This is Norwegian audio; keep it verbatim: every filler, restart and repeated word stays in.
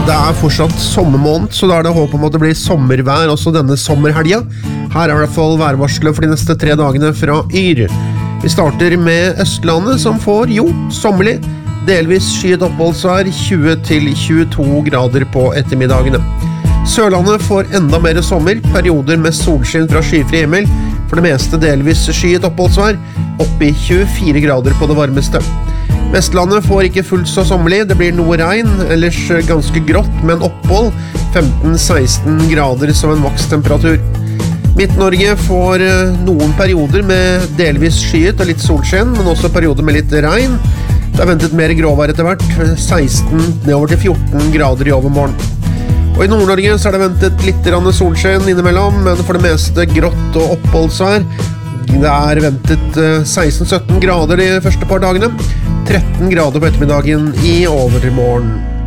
Det er fortsatt sommermåned, så da er det håp om at det blir sommervær også denne sommerhelga. Her er i hvert fall værvarselet for de neste tre dagene fra Yr. Vi starter med Østlandet, som får, jo, sommerlig, delvis skyet oppholdsvær, tjue til tjueto grader på ettermiddagene. Sørlandet får enda mer sommer, perioder med solskinn fra skyfri himmel, for det meste delvis skyet oppholdsvær, opp i tjuefire grader på det varmeste. Vestlandet får ikke fullt så sommerlig, det blir noe regn, ellers ganske grått, men opphold femten til seksten grader som en makstemperatur. Midt-Norge får noen perioder med delvis skyet og litt solskinn, men også perioder med litt regn. Det er ventet mer gråvær etter hvert, seksten nedover til fjorten grader i overmorgen. Og i Nord-Norge så er det ventet litt solskinn innimellom, men for det meste grått og oppholdsvær. Det er ventet seksten til sytten grader de første par dagene, tretten grader på ettermiddagen i overmorgen.